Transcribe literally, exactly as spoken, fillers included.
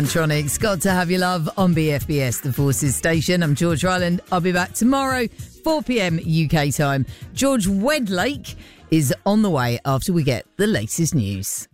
Tronics, got to have your love on B F B S, the Forces station. I'm George Ryland. I'll be back tomorrow, four p.m. U K time. George Wedlake is on the way after we get the latest news.